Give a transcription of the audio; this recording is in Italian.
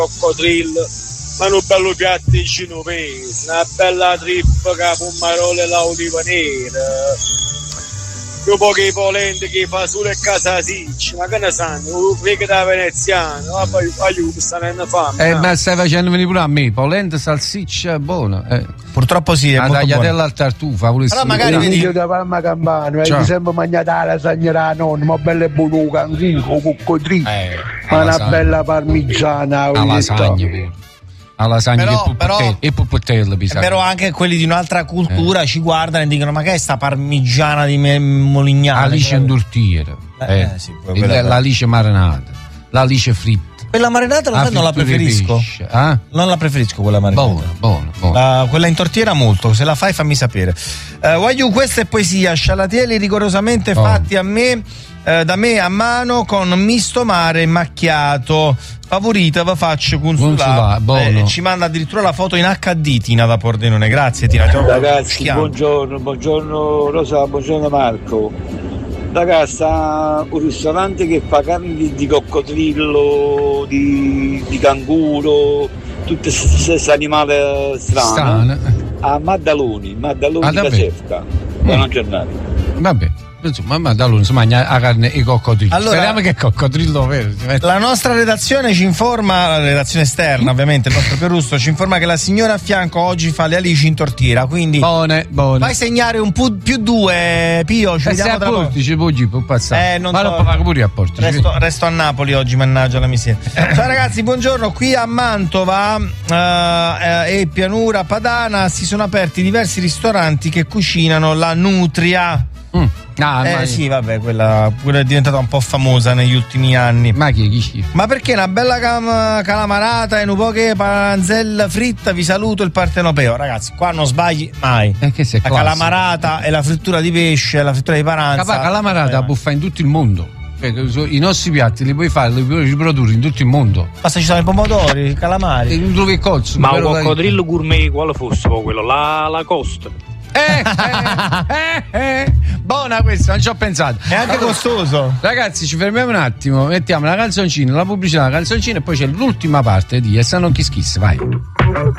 coccodrillo, ma un bello piatticino peso, una bella trippa che pommarole e l'oliva nera, un po' che polente che fa solo a casa sicci, ma che ne sanno, un figo da veneziano, ma poi aiuto, stanno in fame. Ma stai facendo venire pure a me, polenta, salsiccia, buona. Purtroppo sì, è la molto tagliatella al tartufa, però magari vedi io da Parma Campano, sempre mangiata la sagnera nonna, ma bella buonuca, un coccodrillo, ma una bella parmigiana, la lasagna pure. La lasagna e puppettello, però anche quelli di un'altra cultura ci guardano e dicono: ma che è sta parmigiana di Molignano? L'alice in tortiera, sì, l'alice marinata, l'alice fritta. Quella marinata non la preferisco. Non la preferisco quella marinata. Buona. Quella in tortiera molto. Se la fai fammi sapere. Wagyu, questa è poesia. Scialatieli rigorosamente fatti a me, da me a mano, con misto mare macchiato. Favorita va faccio consulare. Ci manda addirittura la foto in HD Tina da Pordenone. Grazie Tina. Ragazzi, buongiorno Rosa, buongiorno Marco. Ragazzi, sta un ristorante che fa carne di coccodrillo, di canguro, tutti questi animali strani. A Maddaloni di Caserta. Buona giornata. Vabbè. Insomma, Maddaloni si mangia la carne e coccodrillo. Allora, speriamo che è coccodrillo vero. La nostra redazione ci informa, la redazione esterna ovviamente, il nostro Pierusto ci informa che la signora a fianco oggi fa le alici in tortiera, quindi buone. Vai segnare un +2, Pio, ci vediamo tra poco. Ci può passare. Non ma non pago pure a Porti. Resto a Napoli oggi, mannaggia la miseria. Ciao ragazzi, buongiorno. Qui a Mantova e Pianura Padana si sono aperti diversi ristoranti che cucinano la nutria. Sì, vabbè, quella è diventata un po' famosa negli ultimi anni. Ma chi? Ma perché una bella calamarata e un po' che panzella fritta, vi saluto il partenopeo. Ragazzi, qua non sbagli mai. La calamarata e la frittura di pesce, la frittura di paranza. Calamarata buffa in tutto il mondo. I nostri piatti li puoi fare, li puoi riprodurre in tutto il mondo. Basta, ci sono i pomodori, i calamari. Non trovi il cozzo. Ma un coccodrillo gourmet quale fosse quello? La costa. Buona questa, non ci ho pensato. È anche costoso. Ragazzi, ci fermiamo un attimo, mettiamo la canzoncina, la pubblicità, la canzoncina e poi c'è l'ultima parte di Essa non chi schisse, vai.